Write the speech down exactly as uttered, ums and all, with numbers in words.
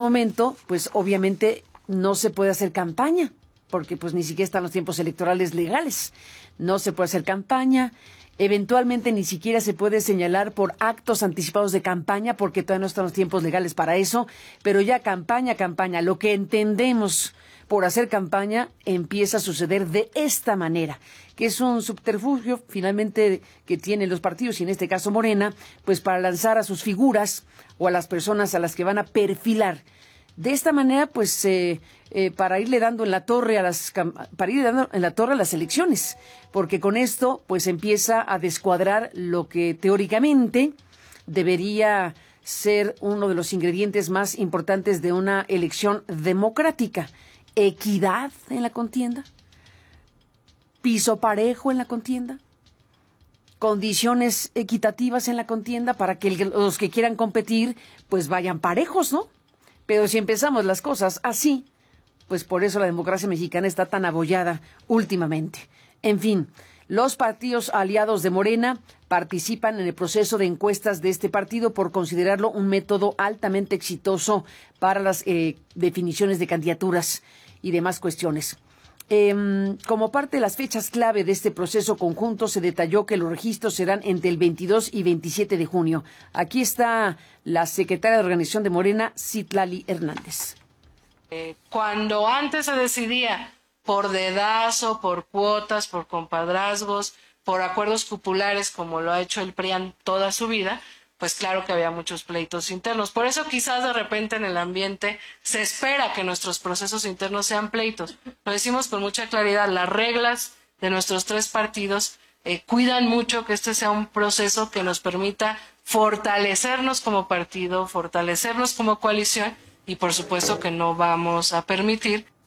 momento, pues obviamente no se puede hacer campaña, porque pues ni siquiera están los tiempos electorales legales. No se puede hacer campaña. Eventualmente ni siquiera se puede señalar por actos anticipados de campaña, porque todavía no están los tiempos legales para eso. Pero ya campaña, campaña, lo que entendemos por hacer campaña empieza a suceder de esta manera, que es un subterfugio finalmente que tienen los partidos, y en este caso Morena, pues para lanzar a sus figuras o a las personas a las que van a perfilar. De esta manera, pues, eh, eh, para irle dando en la torre a las para ir dando en la torre a las elecciones, porque con esto, pues, empieza a descuadrar lo que teóricamente debería ser uno de los ingredientes más importantes de una elección democrática: equidad en la contienda, piso parejo en la contienda, condiciones equitativas en la contienda para que el, los que quieran competir, pues, vayan parejos, ¿no? Pero si empezamos las cosas así, pues por eso la democracia mexicana está tan abollada últimamente. En fin, los partidos aliados de Morena participan en el proceso de encuestas de este partido por considerarlo un método altamente exitoso para las eh, definiciones de candidaturas y demás cuestiones. Eh, como parte de las fechas clave de este proceso conjunto, se detalló que los registros serán entre el veintidós y veintisiete de junio. Aquí está la secretaria de Organización de Morena, Citlali Hernández. Eh, cuando antes se decidía por dedazo, por cuotas, por compadrazgos, por acuerdos populares, como lo ha hecho el P R I A N toda su vida, pues claro que había muchos pleitos internos. Por eso quizás de repente en el ambiente se espera que nuestros procesos internos sean pleitos. Lo decimos con mucha claridad, las reglas de nuestros tres partidos eh, cuidan mucho que este sea un proceso que nos permita fortalecernos como partido, fortalecernos como coalición, y por supuesto que no vamos a permitir